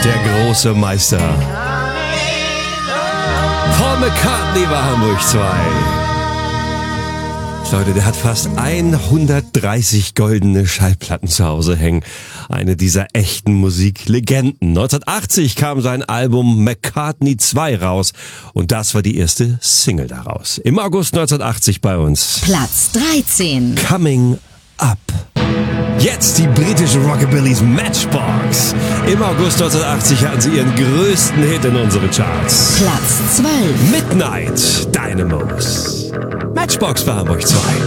Der große Meister. Paul McCartney war Hamburg 2. Leute, der hat fast 130 goldene Schallplatten zu Hause hängen. Eine dieser echten Musiklegenden. 1980 kam sein Album McCartney 2 raus und das war die erste Single daraus. Im August 1980 bei uns. Platz 13. Coming Up. Jetzt die britische Rockabillys Matchbox. Im August 1980 hatten sie ihren größten Hit in unseren Charts. Platz 12. Midnight Dynamos. Matchbox bei Hamburg 2.